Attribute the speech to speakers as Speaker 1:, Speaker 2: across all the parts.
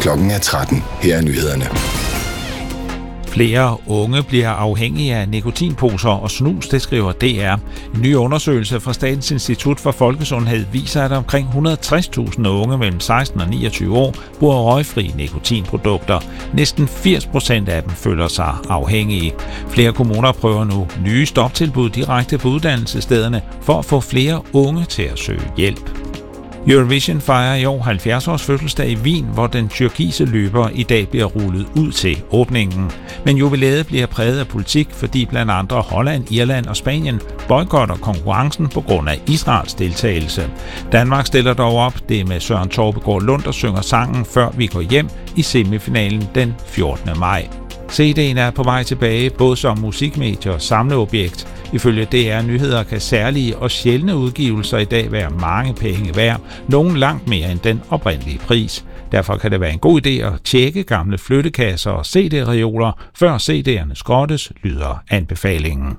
Speaker 1: Klokken er 13. Her er nyhederne.
Speaker 2: Flere unge bliver afhængige af nikotinposer og snus, det skriver DR. En ny undersøgelse fra Statens Institut for Folkesundhed viser, at omkring 160.000 unge mellem 16 og 29 år bruger røgfri nikotinprodukter. Næsten 80% af dem føler sig afhængige. Flere kommuner prøver nu nye stoptilbud direkte på uddannelsesstederne for at få flere unge til at søge hjælp. Eurovision fejrer i år 70-års fødselsdag i Wien, hvor den tyrkiske løber i dag bliver rullet ud til åbningen. Men jubilæet bliver præget af politik, fordi blandt andre Holland, Irland og Spanien boykotter konkurrencen på grund af Israels deltagelse. Danmark stiller dog op. Det er med Søren Torpegaard Lund, der synger sangen Før vi går hjem i semifinalen den 14. maj. CD'en er på vej tilbage, både som musikmedie og samleobjekt. Ifølge DR Nyheder kan særlige og sjældne udgivelser i dag være mange penge værd, nogen langt mere end den oprindelige pris. Derfor kan det være en god idé at tjekke gamle flyttekasser og CD-reoler, før CD'erne skrottes, lyder anbefalingen.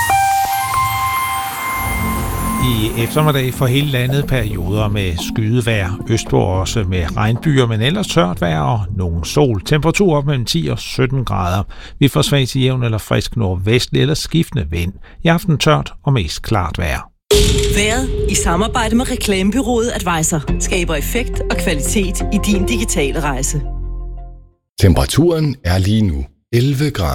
Speaker 2: I eftermiddag for hele landet perioder med skydevejr, østpå også med regnbyer, men ellers tørt vejr og nogen sol. Temperatur op mellem 10 og 17 grader. Vi får svag til jævn eller frisk nordvestlig eller skiftende vind. I aften tørt og mest klart vejr.
Speaker 3: Vejret i samarbejde med reklamebureauet Advisor skaber effekt og kvalitet i din digitale rejse.
Speaker 1: Temperaturen er lige nu 11 grader.